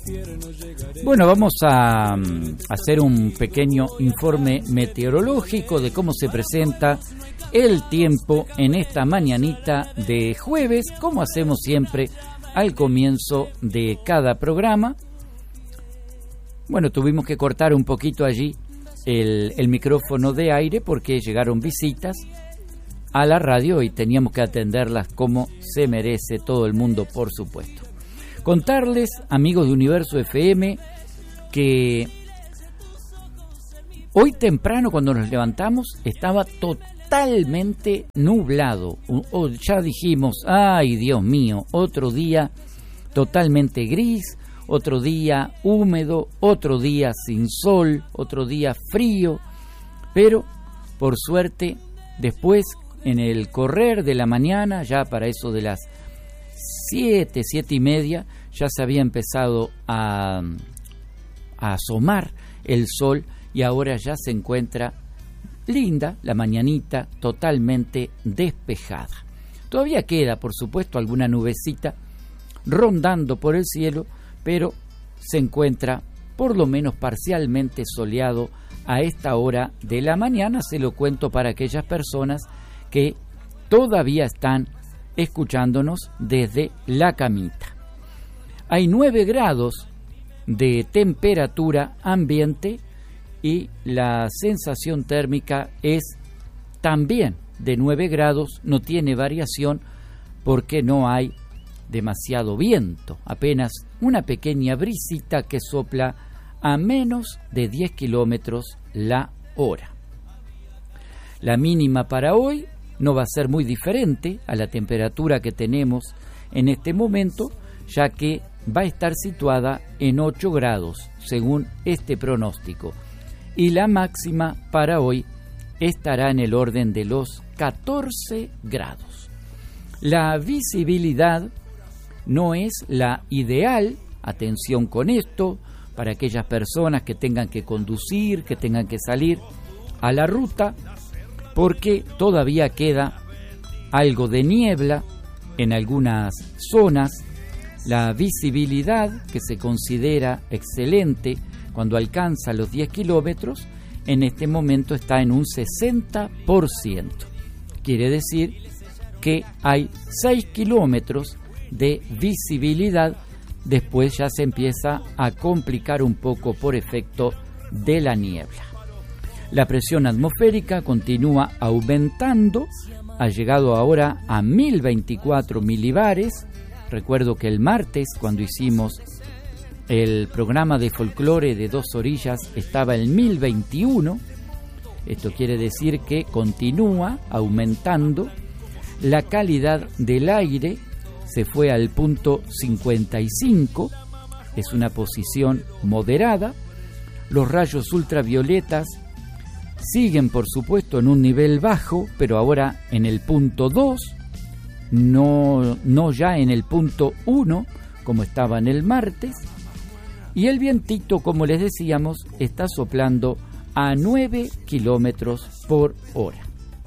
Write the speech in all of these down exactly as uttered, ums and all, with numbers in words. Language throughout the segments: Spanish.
Bueno, vamos a um, hacer un pequeño informe meteorológico de cómo se presenta el tiempo en esta mañanita de jueves, como hacemos siempre al comienzo de cada programa. Bueno, tuvimos que cortar un poquito allí el, el micrófono de aire porque llegaron visitas a la radio y teníamos que atenderlas como se merece todo el mundo, por supuesto. Contarles, amigos de Universo F M, que hoy temprano cuando nos levantamos estaba totalmente nublado. O ya dijimos, ay Dios mío, otro día totalmente gris, otro día húmedo, otro día sin sol, otro día frío, pero por suerte después en el correr de la mañana, ya para eso de las siete, siete y media, ya se había empezado a, a asomar el sol y ahora ya se encuentra linda la mañanita, totalmente despejada. Todavía queda, por supuesto, alguna nubecita rondando por el cielo, pero se encuentra por lo menos parcialmente soleado a esta hora de la mañana. Se lo cuento para aquellas personas que todavía están escuchándonos desde la camita. Hay nueve grados de temperatura ambiente y la sensación térmica es también de nueve grados, no tiene variación porque no hay demasiado viento, apenas una pequeña brisita que sopla a menos de diez kilómetros la hora. La mínima para hoy no va a ser muy diferente a la temperatura que tenemos en este momento, ya que va a estar situada en ocho grados, según este pronóstico. Y la máxima para hoy estará en el orden de los catorce grados. La visibilidad no es la ideal, atención con esto, para aquellas personas que tengan que conducir, que tengan que salir a la ruta, porque todavía queda algo de niebla en algunas zonas. La visibilidad, que se considera excelente cuando alcanza los diez kilómetros, en este momento está en un sesenta por ciento. Quiere decir que hay seis kilómetros de visibilidad, después ya se empieza a complicar un poco por efecto de la niebla. La presión atmosférica continúa aumentando, ha llegado ahora a mil veinticuatro milibares. Recuerdo que el martes, cuando hicimos el programa de folclore de Dos Orillas, estaba en mil veintiuno. Esto quiere decir que continúa aumentando. La calidad del aire se fue al punto cincuenta y cinco, es una posición moderada. Los rayos ultravioletas siguen, por supuesto, en un nivel bajo, pero ahora en el punto dos, no, no ya en el punto uno, como estaba en el martes. Y el vientito, como les decíamos, está soplando a nueve kilómetros por hora.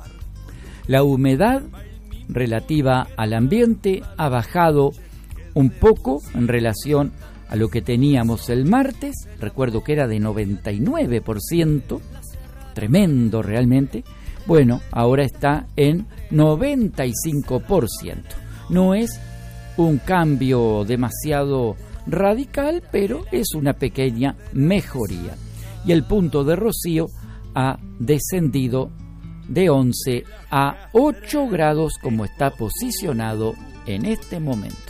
La humedad relativa al ambiente ha bajado un poco en relación a lo que teníamos el martes. Recuerdo que era de noventa y nueve por ciento, tremendo realmente. Bueno, ahora está en noventa y cinco por ciento. No es un cambio demasiado radical, pero es una pequeña mejoría. Y el punto de rocío ha descendido de once a ocho grados, como está posicionado en este momento.